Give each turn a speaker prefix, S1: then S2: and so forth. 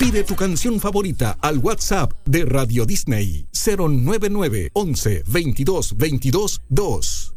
S1: Pide tu canción favorita al WhatsApp de Radio Disney 099 11 22 22 2.